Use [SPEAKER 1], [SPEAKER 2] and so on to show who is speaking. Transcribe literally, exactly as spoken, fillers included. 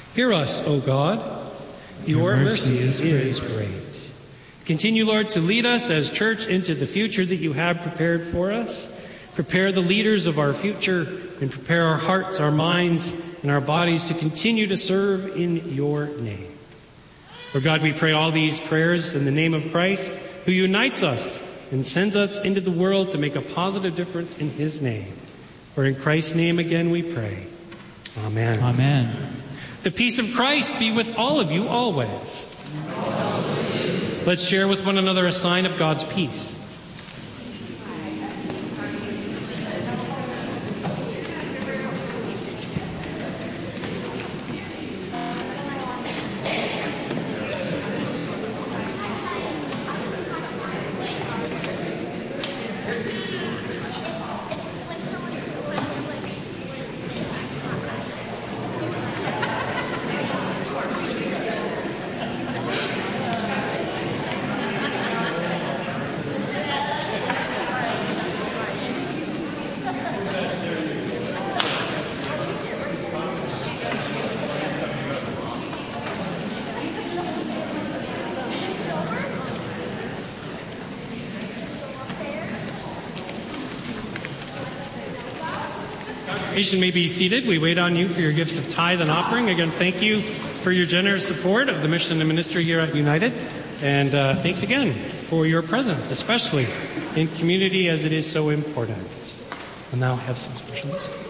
[SPEAKER 1] Hear us, O God. Your, Your mercy, mercy is, is great. great. Continue, Lord, to lead us as church into the future that you have prepared for us. Prepare the leaders of our future and prepare our hearts, our minds, and our bodies to continue to serve in your name. Lord God, we pray all these prayers in the name of Christ, who unites us and sends us into the world to make a positive difference in his name. For in Christ's name again we pray. Amen.
[SPEAKER 2] Amen.
[SPEAKER 1] The peace of Christ be with all of you always. Let's share with one another a sign of God's peace. Congregation may be seated. We wait on you for your gifts of tithe and offering. Again, thank you for your generous support of the mission and ministry here at United. And uh, thanks again for your presence, especially in community as it is so important. We'll now have some special music.